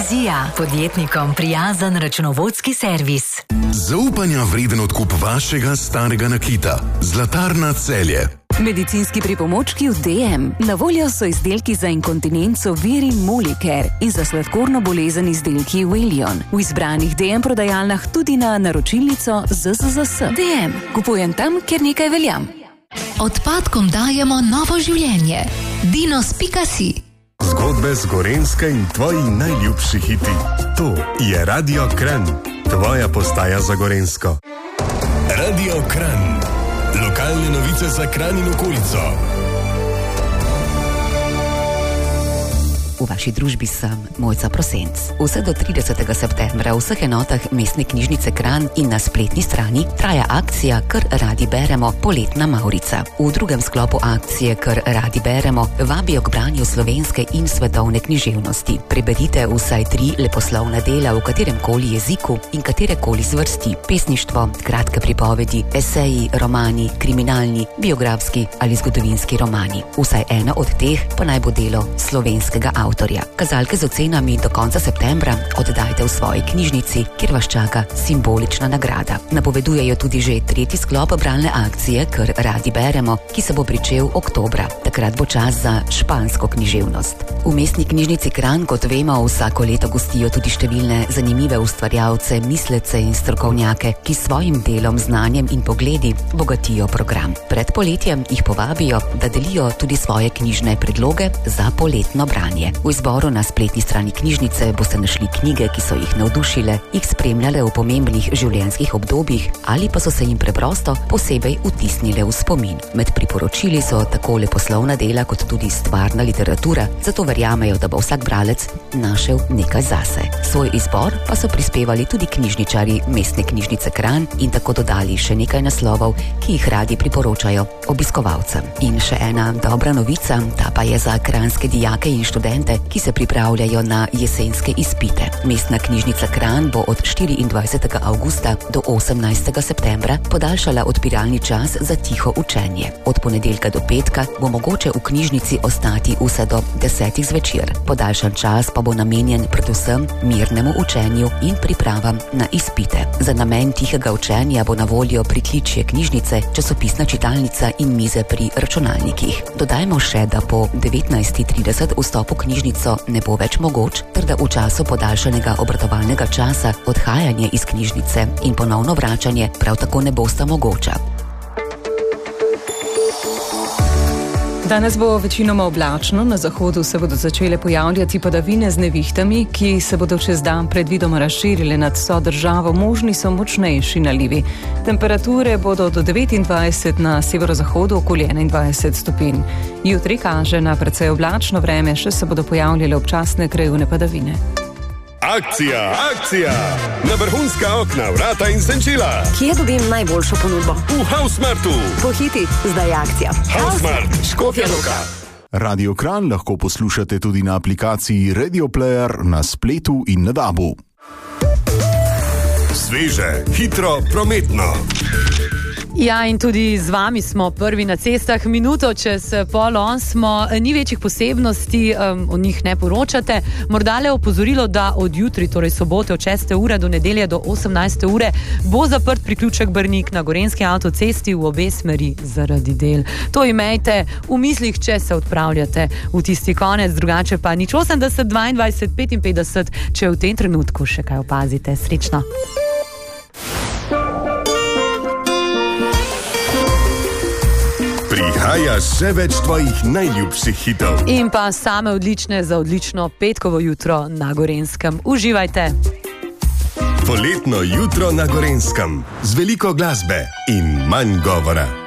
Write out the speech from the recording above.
Vizija, podjetnikom prijazen računovodski servis. Zaupanja vreden odkup vašega starega nakita. Zlatarna Celje. Medicinski pripomočki v DM. Na voljo so izdelki za inkontinenco Viri Molicare in za sladkorno bolezen izdelki Welion. V izbranih DM prodajalnah tudi na naročilnico ZZZS. DM. Kupujem tam, kjer nekaj veljam. Odpadkom dajemo novo življenje. Dinos.si. Zgodbe z Gorenjske in tvoji najljubši hiti. To je Radio Kranj, tvoja postaja za Gorenjsko. Radio Kranj. Lokalne novice za Kranj in okolico. V vaši družbi sem Mojca Prosenc. Vse do 30. septembra v vseh enotah Mestne knjižnice Kranj in na spletni strani traja akcija Kar radi beremo, poletna Mavrica. V drugem sklopu akcije Kar radi beremo vabijo k branju slovenske in svetovne književnosti. Preberite vsaj 3 leposlovna dela v kateremkoli jeziku in katerekoli zvrsti. Pesništvo, kratke pripovedi, eseji, romani, kriminalni, biografski ali zgodovinski romani. Vsaj eno od teh pa naj bo delo slovenskega avtorja. Kazalke z ocenami do konca septembra oddajte v svoji knjižnici, kjer vas čaka simbolična nagrada. Napovedujejo tudi že 3. sklop bralne akcije Kar radi beremo, ki se bo pričel oktobra. Takrat bo čas za špansko književnost. V Mestni knjižnici Kranj, kot vemo, vsako leto gostijo tudi številne zanimive ustvarjalce, mislece in strokovnjake, ki s svojim delom, znanjem in pogledi bogatijo program. Pred poletjem jih povabijo, da delijo tudi svoje knjižne predloge za poletno branje. V izboru na spletni strani knjižnice boste našli knjige, ki so jih navdušile, jih spremljale v pomembnih življenjskih obdobjih ali pa so se jim preprosto posebej vtisnile v spomin. Med priporočili so tako leposlovna dela kot tudi stvarna literatura, zato verjamejo, da bo vsak bralec našel nekaj zase. Svoj izbor pa so prispevali tudi knjižničarji Mestne knjižnice Kranj in tako dodali še nekaj naslovov, ki jih radi priporočajo obiskovalcem. In še ena dobra novica, ta pa je za kranjske dijake in študente, ki se pripravljajo na jesenske izpite. Mestna knjižnica Kranj bo od 24. avgusta do 18. septembra podaljšala odpiralni čas za tiho učenje. Od ponedeljka do petka bo mogoče v knjižnici ostati vse do 10. zvečer. Podaljšan čas pa bo namenjen predvsem mirnemu učenju in pripravam na izpite. Za namen tihega učenja bo na voljo pritličje knjižnice, časopisna čitalnica in mize pri računalnikih. Dodajmo še, da po 19:30 vstop v knjižnico ne bo več mogoč, ter da v času podaljšanega obratovalnega časa odhajanje iz knjižnice in ponovno vračanje prav tako ne bosta mogoča. Danes bo večinoma oblačno, na zahodu se bodo začele pojavljati padavine z nevihtami, ki se bodo čez dan predvidoma razširile nad vso državo, možni so močnejši nalivi. Temperature bodo do 29 na severozahodu, okoli 21 stopinj. Jutri kaže na precej oblačno vreme, še se bodo pojavljale občasne krajevne padavine. Akcija, akcija! Na vrhunska okna, vrata in senčila. Kje dobim najboljšo ponudbo? V Hausmartu. Pohiti, zdaj je akcija. Hausmart, Škofja Loka. Radio Kranj lahko poslušate tudi na aplikaciji Radio Player, na spletu in na DAB-u. Sveže, hitro, prometno. Ja, in tudi z vami smo prvi na cestah, minuto čez 7:30 smo, ni večjih posebnosti, o njih ne poročate. Morda le opozorilo, da od jutri, torej sobote od 6. ure do nedelje do 18. ure, bo zaprt priključek Brnik na Gorenjski avtocesti v obe smeri zaradi del. To imejte v mislih, če se odpravljate v tisti konec, drugače pa 080 22 55, če v tem trenutku še kaj opazite. Srečno! Prihaja še več tvojih najljubših hitov. In pa same odlične za odlično petkovo jutro na Gorenjskem. Uživajte! Poletno jutro na Gorenjskem. Z veliko glasbe in manj govora.